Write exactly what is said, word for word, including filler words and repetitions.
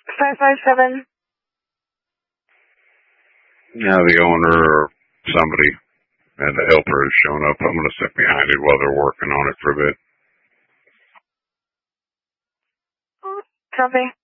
five five seven. Yeah, the owner or somebody and the helper has shown up. I'm going to sit behind it while they're working on it for a bit. Copy.